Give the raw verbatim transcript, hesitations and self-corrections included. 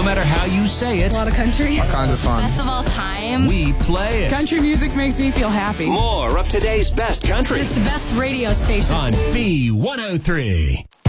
No matter how you say it. A lot of country. All kinds of fun. Best of all time. We play it. Country music makes me feel happy. More of today's best country. It's the best radio station. On B one oh three.